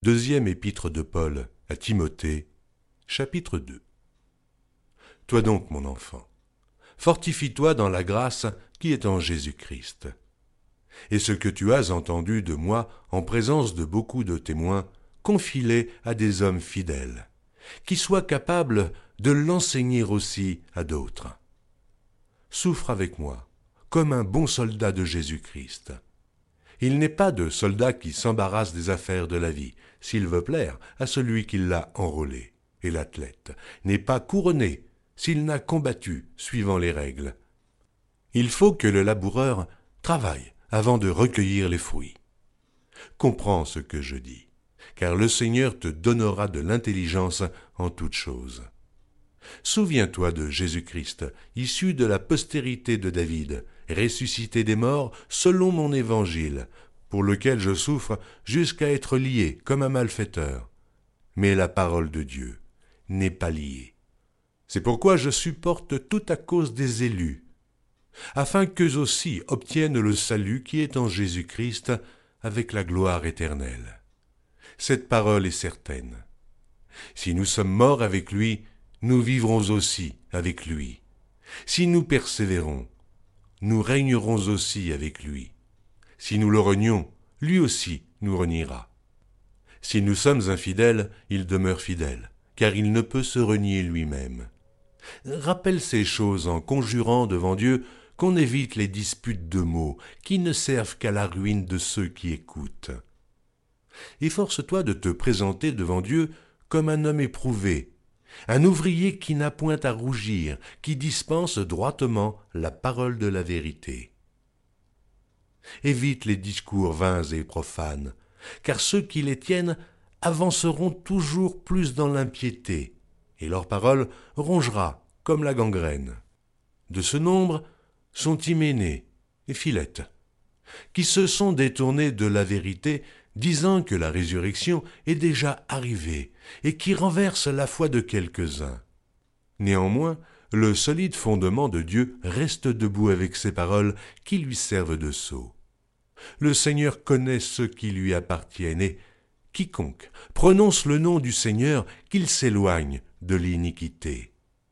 Deuxième épître de Paul à Timothée, chapitre 2. Toi donc, mon enfant, fortifie-toi dans la grâce qui est en Jésus-Christ. Et ce que tu as entendu de moi en présence de beaucoup de témoins, confie-les à des hommes fidèles, qui soient capables de l'enseigner aussi à d'autres. Souffre avec moi, comme un bon soldat de Jésus-Christ. Il n'est pas de soldat qui s'embarrasse des affaires de la vie, s'il veut plaire à celui qui l'a enrôlé. Et l'athlète n'est pas couronné s'il n'a combattu suivant les règles. Il faut que le laboureur travaille avant de recueillir les fruits. Comprends ce que je dis, car le Seigneur te donnera de l'intelligence en toutes choses. Souviens-toi de Jésus-Christ, issu de la postérité de David, ressuscité des morts selon mon évangile, pour lequel je souffre jusqu'à être lié comme un malfaiteur. Mais la parole de Dieu n'est pas liée. C'est pourquoi je supporte tout à cause des élus, afin qu'eux aussi obtiennent le salut qui est en Jésus-Christ avec la gloire éternelle. Cette parole est certaine. Si nous sommes morts avec lui, nous vivrons aussi avec lui. Si nous persévérons, nous régnerons aussi avec lui. Si nous le renions, lui aussi nous reniera. Si nous sommes infidèles, il demeure fidèle, car il ne peut se renier lui-même. Rappelle ces choses en conjurant devant Dieu qu'on évite les disputes de mots qui ne servent qu'à la ruine de ceux qui écoutent. Efforce-toi de te présenter devant Dieu comme un homme éprouvé, un ouvrier qui n'a point à rougir, qui dispense droitement la parole de la vérité. Évite les discours vains et profanes, car ceux qui les tiennent avanceront toujours plus dans l'impiété, et leur parole rongera comme la gangrène. De ce nombre sont Hyménée et Philette, qui se sont détournés de la vérité, disant que la résurrection est déjà arrivée, et qui renversent la foi de quelques-uns. Néanmoins, le solide fondement de Dieu reste debout avec ses paroles qui lui servent de sceau. Le Seigneur connaît ceux qui lui appartiennent, et quiconque prononce le nom du Seigneur, qu'il s'éloigne de l'iniquité.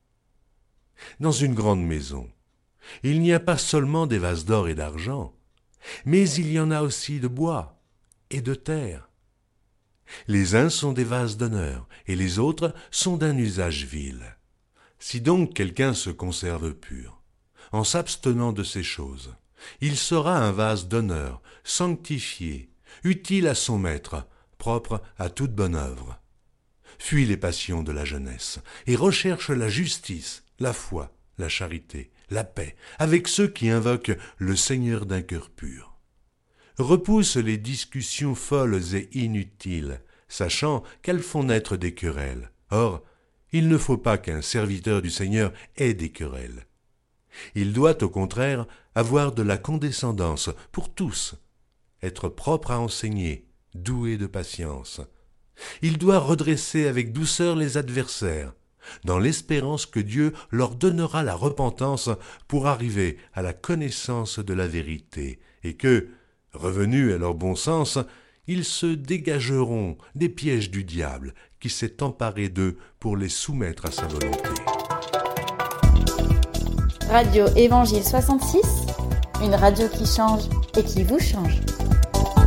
Dans une grande maison, il n'y a pas seulement des vases d'or et d'argent, mais il y en a aussi de bois et de terre. Les uns sont des vases d'honneur, et les autres sont d'un usage vil. Si donc quelqu'un se conserve pur, en s'abstenant de ces choses, il sera un vase d'honneur, sanctifié, utile à son maître, propre à toute bonne œuvre. Fuis les passions de la jeunesse, et recherche la justice, la foi, la charité, la paix, avec ceux qui invoquent le Seigneur d'un cœur pur. Repousse les discussions folles et inutiles, sachant qu'elles font naître des querelles. Or, il ne faut pas qu'un serviteur du Seigneur ait des querelles. Il doit au contraire avoir de la condescendance pour tous, être propre à enseigner, doué de patience. Il doit redresser avec douceur les adversaires, dans l'espérance que Dieu leur donnera la repentance pour arriver à la connaissance de la vérité, et que, revenus à leur bon sens, ils se dégageront des pièges du diable qui s'est emparé d'eux pour les soumettre à sa volonté. Radio Évangile 66, une radio qui change et qui vous change.